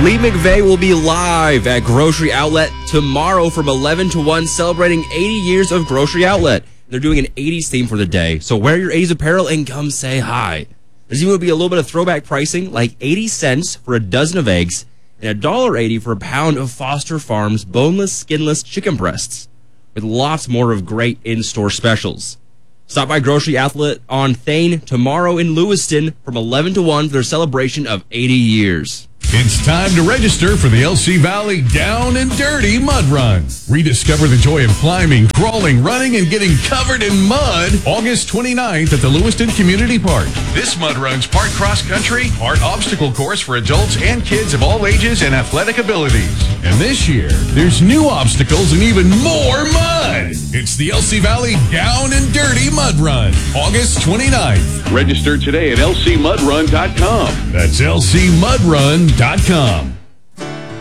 Lee McVeigh will be live at Grocery Outlet tomorrow from 11 to 1, celebrating 80 years of Grocery Outlet. They're doing an 80s theme for the day, so wear your 80s apparel and come say hi. There's even going to be a little bit of throwback pricing, like 80 cents for a dozen of eggs and $1.80 for a pound of Foster Farms boneless, skinless chicken breasts, with lots more of great in-store specials. Stop by Grocery Outlet on Thane tomorrow in Lewiston from 11 to 1 for their celebration of 80 years. It's time to register for the LC Valley Down and Dirty Mud Run. Rediscover the joy of climbing, crawling, running, and getting covered in mud August 29th at the Lewiston Community Park. This mud run's part cross-country, part obstacle course for adults and kids of all ages and athletic abilities. And this year, there's new obstacles and even more mud. It's the LC Valley Down and Dirty Mud Run, August 29th. Register today at lcmudrun.com. That's lcmudrun.com.